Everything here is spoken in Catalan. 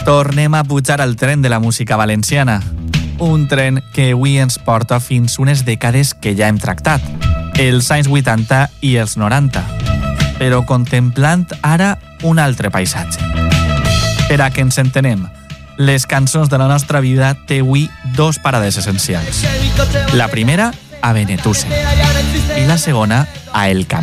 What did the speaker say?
Tornem a pujar al tren de la música valenciana. Un tren que avui ens porta fins unes dècades que ja hem tractat, els anys 80 i els 90, però contemplant ara un altre paisatge. Per a que ens entenem, les cançons de la nostra vida té avui dos parades essencials. La primera, a Benetússer, i la segona, a El Camí.